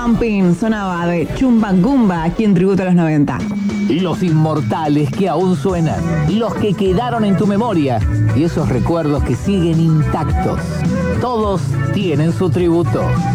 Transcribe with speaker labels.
Speaker 1: Bumping sonaba de Chumbagumba aquí en Tributo a los 90.
Speaker 2: Los inmortales que aún suenan, los que quedaron en tu memoria y esos recuerdos que siguen intactos. Todos tienen su tributo.